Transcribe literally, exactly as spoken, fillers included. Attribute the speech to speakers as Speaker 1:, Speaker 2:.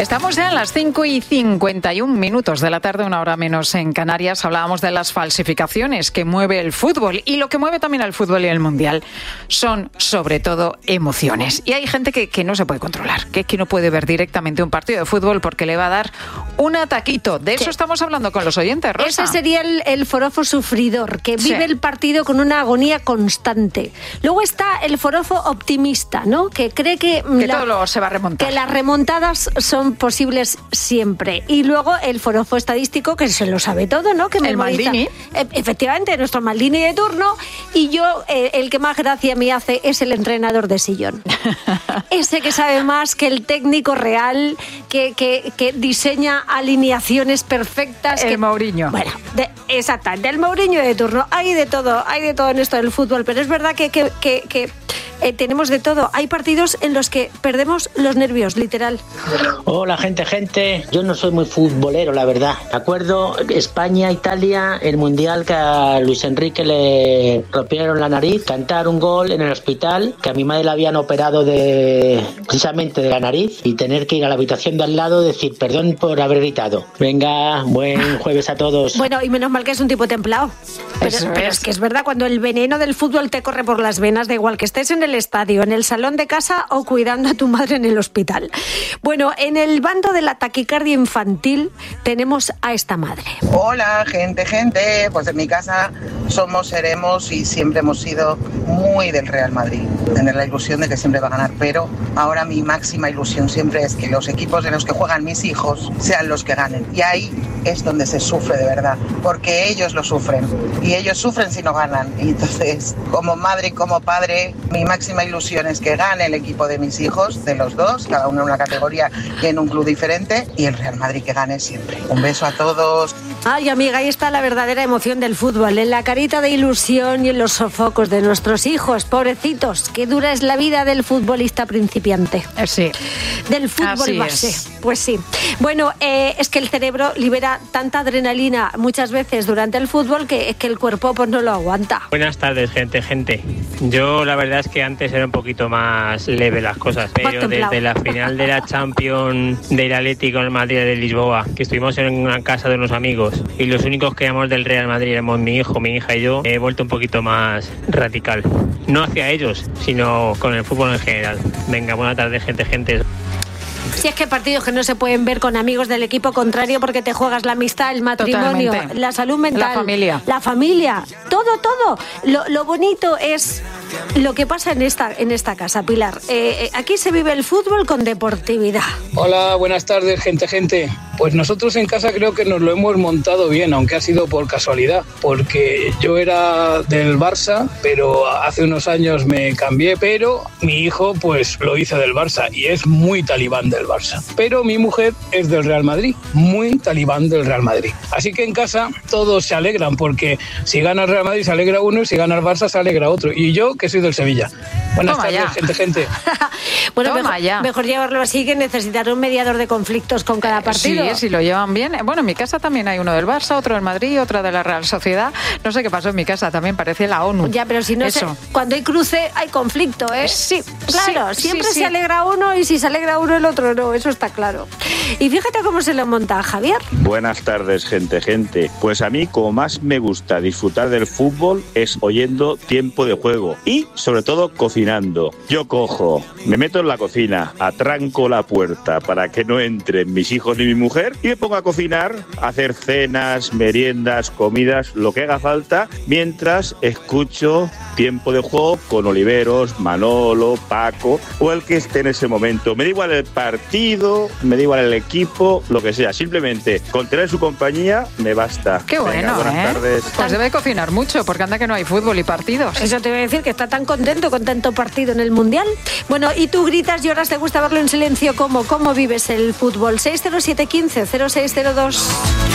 Speaker 1: Estamos ya en las cinco y cincuenta y un minutos de la tarde, una hora menos en Canarias. Hablábamos de las falsificaciones que mueve el fútbol, y lo que mueve también al fútbol y el mundial son sobre todo emociones. Y hay gente que, que no se puede controlar, que es que no puede ver directamente un partido de fútbol porque le va a dar un ataquito. De eso sí. Estamos hablando con los oyentes, Rosa.
Speaker 2: Ese sería el, el forofo sufridor, que vive sí. el partido con una agonía constante. Luego está el forofo optimista, ¿no? Que cree que,
Speaker 1: que
Speaker 2: la,
Speaker 1: todo luego se va a remontar.
Speaker 2: Que las remontadas son posibles siempre. Y luego el forofo estadístico, que se lo sabe todo, ¿no? Que
Speaker 1: el Maldini.
Speaker 2: E- efectivamente, nuestro Maldini de turno. Y yo, eh, el que más gracia me hace es el entrenador de sillón. Ese que sabe más que el técnico real, que, que, que diseña alineaciones perfectas.
Speaker 1: El
Speaker 2: que,
Speaker 1: Mourinho.
Speaker 2: Bueno, de, exactamente, el Mourinho de turno. Hay de todo, hay de todo en esto del fútbol, pero es verdad que... que, que, que Eh, tenemos de todo. Hay partidos en los que perdemos los nervios, literal.
Speaker 3: Hola, gente, gente. Yo no soy muy futbolero, la verdad. ¿De acuerdo? España, Italia, el mundial que a Luis Enrique le rompieron la nariz, cantar un gol en el hospital, que a mi madre la habían operado de precisamente de la nariz, y tener que ir a la habitación de al lado y decir perdón por haber gritado. Venga, buen jueves a todos.
Speaker 2: Bueno, y menos mal que es un tipo templado. Pero, pero es que es verdad, cuando el veneno del fútbol te corre por las venas, da igual que estés en el estadio, en el salón de casa o cuidando a tu madre en el hospital. Bueno, en el bando de la taquicardia infantil tenemos a esta madre.
Speaker 4: Hola, gente, gente. Pues en mi casa somos, seremos y siempre hemos sido muy del Real Madrid. Tener la ilusión de que siempre va a ganar, pero ahora mi máxima ilusión siempre es que los equipos en los que juegan mis hijos sean los que ganen. Y ahí es donde se sufre de verdad, porque ellos lo sufren y ellos sufren si no ganan. Y entonces, como madre y como padre, mi máxima ilusión es que gane el equipo de mis hijos, de los dos, cada uno en una categoría y en un club diferente, y el Real Madrid que gane siempre. Un beso a todos.
Speaker 2: Ay, amiga, ahí está la verdadera emoción del fútbol, en la carita de ilusión y en los sofocos de nuestros hijos, pobrecitos. Qué dura es la vida del futbolista principiante.
Speaker 1: Sí.
Speaker 2: Del fútbol
Speaker 1: Así
Speaker 2: base.
Speaker 1: Es.
Speaker 2: Pues sí. Bueno, eh, es que el cerebro libera tanta adrenalina muchas veces durante el fútbol que es que el cuerpo pues no lo aguanta.
Speaker 5: Buenas tardes, gente, gente. Yo la verdad es que antes era un poquito más leve las cosas, pero desde la final de la Champions del Atlético en el Madrid de Lisboa, que estuvimos en una casa de unos amigos y los únicos que éramos del Real Madrid éramos mi hijo, mi hija y yo, he vuelto un poquito más radical. No hacia ellos, sino con el fútbol en general. Venga, buena tarde, gente, gente.
Speaker 2: Si es que hay partidos que no se pueden ver con amigos del equipo contrario porque te juegas la amistad, el matrimonio,
Speaker 1: Totalmente.
Speaker 2: La salud mental,
Speaker 1: la familia,
Speaker 2: la familia, todo, todo. Lo, lo bonito es lo que pasa en esta en esta casa, Pilar. Eh, aquí se vive el fútbol con deportividad.
Speaker 6: Hola, buenas tardes, gente, gente. Pues nosotros en casa creo que nos lo hemos montado bien, aunque ha sido por casualidad, porque yo era del Barça, pero hace unos años me cambié, pero mi hijo pues lo hizo del Barça y es muy talibán del Barça. Pero mi mujer es del Real Madrid, muy talibán del Real Madrid. Así que en casa todos se alegran, porque si gana el Real Madrid se alegra uno y si gana el Barça se alegra otro. Y yo, que soy del Sevilla. Buenas
Speaker 1: Toma
Speaker 6: tardes,
Speaker 1: ya.
Speaker 6: gente, gente.
Speaker 2: Bueno,
Speaker 1: Toma
Speaker 2: mejor,
Speaker 1: ya.
Speaker 2: mejor llevarlo así que necesitar un mediador de conflictos con cada partido.
Speaker 1: Sí, si lo llevan bien. Bueno, en mi casa también hay uno del Barça, otro del Madrid, otro de la Real Sociedad. No sé qué pasó en mi casa, también parece la ONU.
Speaker 2: Ya, pero si no
Speaker 1: Eso.
Speaker 2: se, cuando hay cruce hay conflicto, ¿eh?
Speaker 1: Sí,
Speaker 2: claro,
Speaker 1: sí,
Speaker 2: siempre
Speaker 1: sí,
Speaker 2: se
Speaker 1: sí.
Speaker 2: alegra uno y si se alegra uno el otro no, eso está claro. Y fíjate cómo se lo monta a Javier.
Speaker 7: Buenas tardes, gente, gente. Pues a mí, como más me gusta disfrutar del fútbol, es oyendo tiempo de juego y, sobre todo, cocinando. Yo cojo, me meto en la cocina, atranco la puerta para que no entren mis hijos ni mi mujer y me pongo a cocinar, a hacer cenas, meriendas, comidas, lo que haga falta, mientras escucho tiempo de juego con Oliveros, Manolo, Paco o el que esté en ese momento. Me da igual el partido, me da igual el equipo, lo que sea. Simplemente con tener su compañía me basta.
Speaker 1: Qué bueno,
Speaker 7: Venga, buenas
Speaker 1: ¿eh?
Speaker 7: tardes.
Speaker 1: Pues debe cocinar mucho, porque anda que no hay fútbol y partidos.
Speaker 2: Eso te voy a decir, que está tan contento con tanto partido en el Mundial. Bueno, y tú gritas, lloras, te gusta verlo en silencio. ¿Cómo? ¿Cómo vives el fútbol? seis cero siete uno cinco cero seis cero dos.